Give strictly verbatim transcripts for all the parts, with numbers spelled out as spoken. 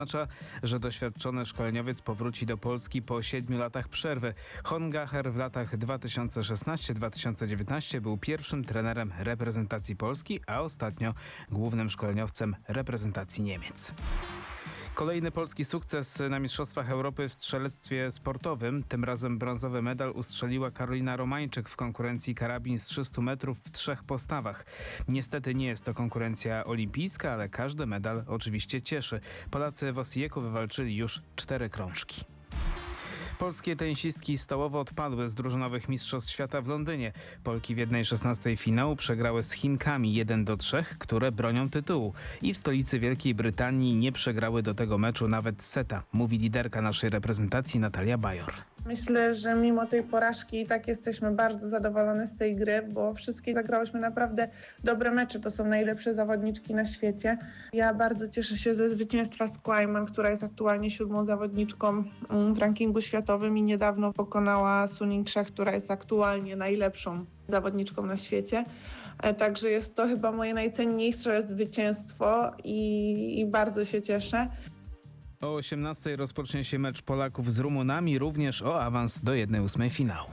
Oznacza, że doświadczony szkoleniowiec powróci do Polski po siedmiu latach przerwy. Hongacher w latach dwa tysiące szesnastym do dwa tysiące dziewiętnastego był pierwszym trenerem reprezentacji Polski, a ostatnio głównym szkoleniowcem reprezentacji Niemiec. Kolejny polski sukces na Mistrzostwach Europy w strzelectwie sportowym. Tym razem brązowy medal ustrzeliła Karolina Romańczyk w konkurencji karabin z trzystu metrów w trzech postawach. Niestety nie jest to konkurencja olimpijska, ale każdy medal oczywiście cieszy. Polacy w Osijeku wywalczyli już cztery krążki. Polskie tenisistki stołowo odpadły z drużynowych mistrzostw świata w Londynie. Polki w jednej szesnastej finału przegrały z Chinkami jeden do trzech, które bronią tytułu. I w stolicy Wielkiej Brytanii nie przegrały do tego meczu nawet seta, mówi liderka naszej reprezentacji Natalia Bajor. Myślę, że mimo tej porażki i tak jesteśmy bardzo zadowolone z tej gry, bo wszystkie zagrałyśmy naprawdę dobre mecze. To są najlepsze zawodniczki na świecie. Ja bardzo cieszę się ze zwycięstwa z Kleiman, która jest aktualnie siódmą zawodniczką w rankingu światowym i niedawno pokonała Su Ning-Sheh, która jest aktualnie najlepszą zawodniczką na świecie. Także jest to chyba moje najcenniejsze zwycięstwo i, i bardzo się cieszę. O osiemnastej rozpocznie się mecz Polaków z Rumunami, również o awans do jednej ósmej finału.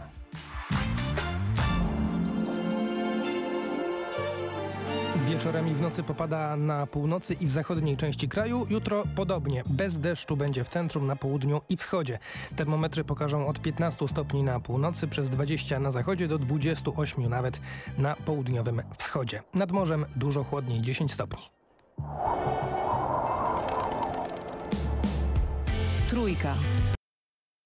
Wieczorem i w nocy popada na północy i w zachodniej części kraju. Jutro podobnie. Bez deszczu będzie w centrum, na południu i wschodzie. Termometry pokażą od piętnastu stopni na północy, przez dwadzieścia na zachodzie do dwudziestu ośmiu nawet na południowym wschodzie. Nad morzem dużo chłodniej, dziesięć stopni. Trójka.